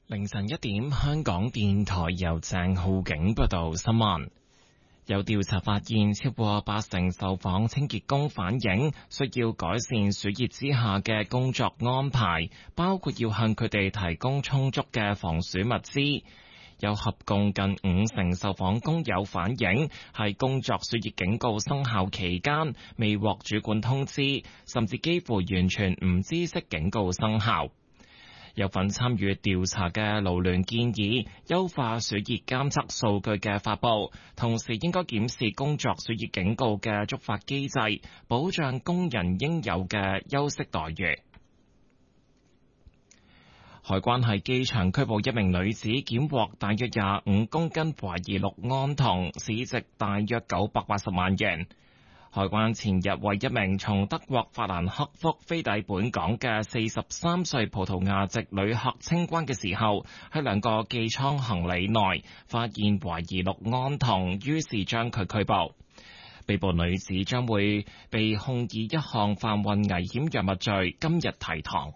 凌晨1點，香港電台由鄭浩景報道新聞。有調查發現，超過80%受訪清潔工反映需要改善暑熱之下嘅工作安排，包括要向佢哋提供充足嘅防暑物資。有合共近50%受訪工友反映，喺工作暑熱警告生效期間未獲主管通知，甚至幾乎完全唔知悉警告生效。有份參與調查嘅勞聯建議優化暑熱監測數據嘅發布，同時應該檢視工作暑熱警告嘅觸發機制，保障工人應有嘅休息待遇。海關喺機場拘捕一名女子，檢獲大約25公斤懷疑氯胺酮，市值大約980萬元。海關前日為一名從德國法蘭克福飛抵本港嘅43歲葡萄牙籍旅客清關嘅時候，喺2個寄艙行李內發現懷疑氯胺酮，於是將佢拘捕。被捕女子將會被控以一項販運危險藥物罪，今日提堂。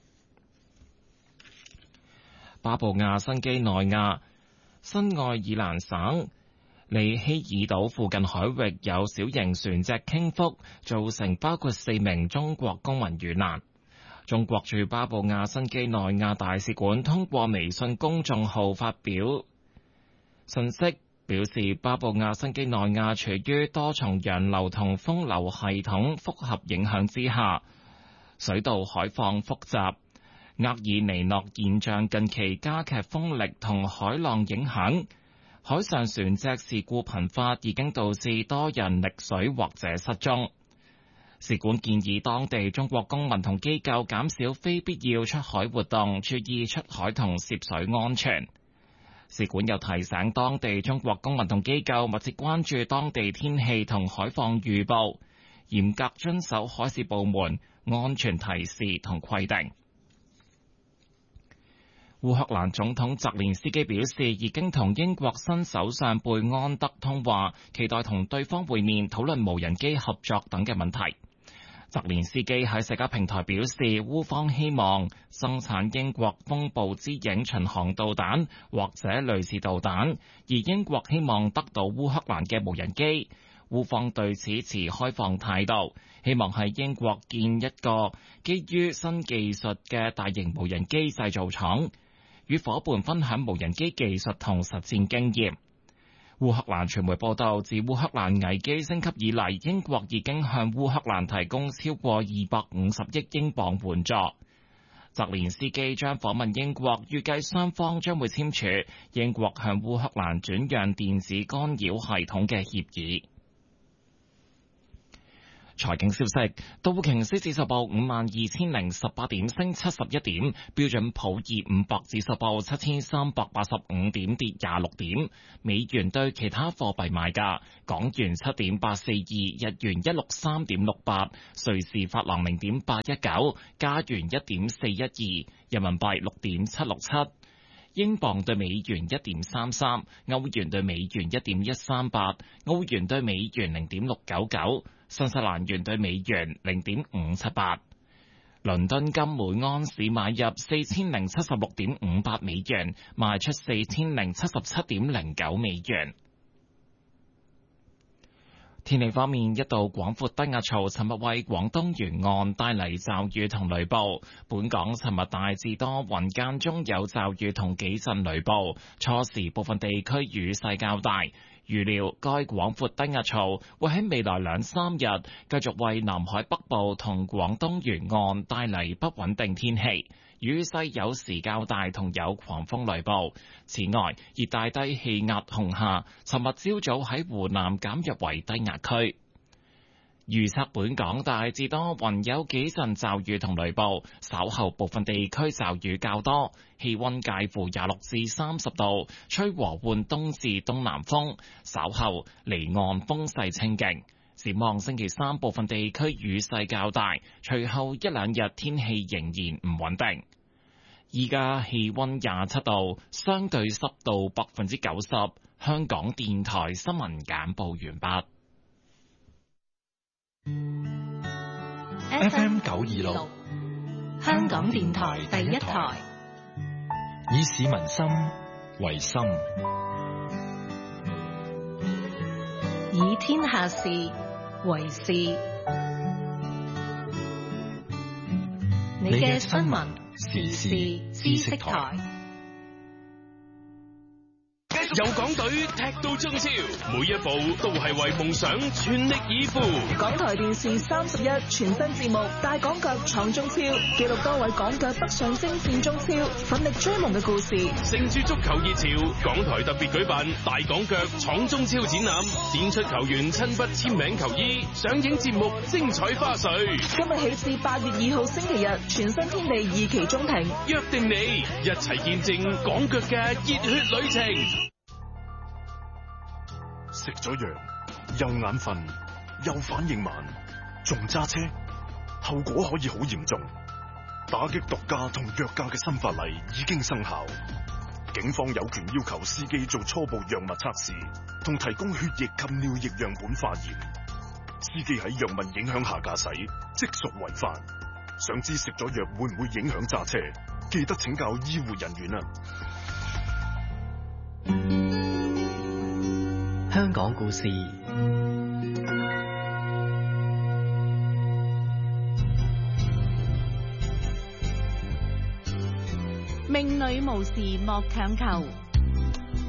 巴布亞新畿內亞新愛爾蘭省利希爾島附近海域有小型船隻傾覆，造成包括4名中國公民遇難。中國駐巴布亞新畿內亞大使館通過微信公眾號發表信息，表示巴布亞新畿內亞處於多重洋流同風流系統複合影響之下，水道海況複雜。厄爾尼諾現象近期加劇風力同海浪影響，海上船隻事故頻發，已經導致多人溺水或者失蹤。使館建議當地中國公民同機構減少非必要出海活動，注意出海同涉水安全。使館又提醒當地中國公民同機構密切關注當地天氣同海況預報，嚴格遵守海事部門安全提示同規定。烏克蘭總統澤連斯基表示，已經同英國新首相貝安德通話，期待同對方會面，討論無人機合作等嘅問題。澤連斯基喺社交平台表示，烏方希望生產英國風暴之影巡航導彈或者類似導彈，而英國希望得到烏克蘭嘅無人機。烏方對此持開放態度，希望喺英國建一個基於新技術嘅大型無人機製造廠，與夥伴分享無人機技術同實戰經驗。烏克蘭傳媒報道，自烏克蘭危機升級以嚟，英國已經向烏克蘭提供超過250億英鎊援助。澤連斯基將訪問英國，預計雙方將會簽署英國向烏克蘭轉讓電子干擾系統嘅協議。財經消息，道瓊斯指數報52,018點，升71點；標準普爾500指數報7,385點，跌26點。美元對其他貨幣賣價：港元7.842，日元163.68，瑞士法郎0.819，加元1.412，人民幣6.767。英鎊對美元1.33，歐元對美元1.138，澳元對美元0.699，新西蘭元對美元0.578。倫敦金每盎司買入4076.58美元，賣出4077.09美元。天氣方面，一道廣闊低壓槽尋日為廣東沿岸帶嚟驟雨同雷暴。本港尋日大致多雲，間中有驟雨同幾陣雷暴，初時部分地區雨勢較大。預料該廣闊低壓槽會喺未來2-3日繼續為南海北部同廣東沿岸帶嚟不穩定天氣，雨勢有時較大同有狂風雷暴。此外，熱帶低氣壓紅霞尋日朝早喺湖南減弱為低壓區。預測本港大致多雲，有幾陣驟雨同雷暴，稍後部分地區驟雨較多，氣溫介乎26至30度，吹和緩東至東南風，稍後離岸風勢清勁。展望星期三部分地區雨勢較大，隨後1-2日天氣仍然唔穩定。依家氣溫27度，相對濕度90%。香港電台新聞簡報完畢。 FM 926，香港電台第一台。 以市民心為心， 以天下事為事。你嘅新聞時事知識台。 由港隊踢到中超，每一步都係為夢想全力以赴。 港台電視31全新節目《大港腳闖中超》，記錄多位港腳北上征戰中超，奮力追夢嘅故事。 乘住足球熱潮，港台特別舉辦《大港腳闖中超》展覽，展出球員親筆簽名球衣，上映節目精彩花絮。 今日起至8月2號星期日，全新天地2期中庭， 約定你一齊見證港腳嘅熱血旅程。 食咗藥又眼瞓又反應慢，仲揸車，後果可以好嚴重。打擊毒駕同藥駕嘅新法例已經生效，警方有權要求司機做初步藥物測試，同提供血液及尿液樣本化驗。司機喺藥物影響下駕駛，即屬違法。想知食咗藥會唔會影響揸車？記得請教醫護人員啊！ 香港故事， 命裏無時莫強求。